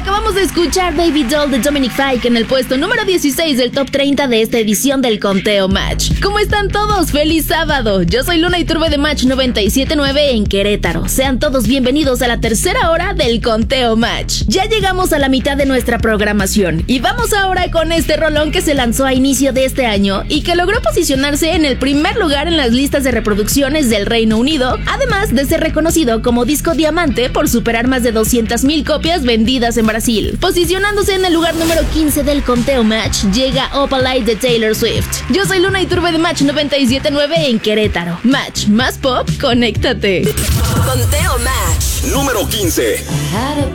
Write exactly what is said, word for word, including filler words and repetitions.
Acabamos de escuchar Baby Doll de Dominic Fike en el puesto número dieciséis del top treinta de esta edición del Conteo Match. ¿Cómo están todos? ¡Feliz sábado! Yo soy Luna Iturbe de Match noventa y siete punto nueve en Querétaro. Sean todos bienvenidos a la tercera hora del Conteo Match. Ya llegamos a la mitad de nuestra programación y vamos ahora con este rolón que se lanzó a inicio de este año y que logró posicionarse en el primer lugar en las listas de reproducciones del Reino Unido, además de ser reconocido como disco diamante por superar más de doscientas mil copias vendidas en Brasil. Posicionándose en el lugar número quince del Conteo Match, llega Opalite de Taylor Swift. Yo soy Luna Iturbe de Match noventa y siete punto nueve en Querétaro. Match más pop, conéctate. Conteo Match número quince.